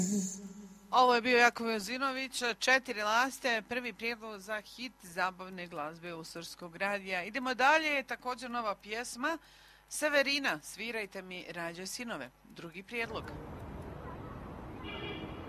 Ovo je bio Jakov Jozinović, 4 laste, prvi prijedlog za hit zabavne glazbe u Srpskog radija. Idemo dalje, također nova pjesma, Severina, Svirajte mi rađe sinove, drugi prijedlog.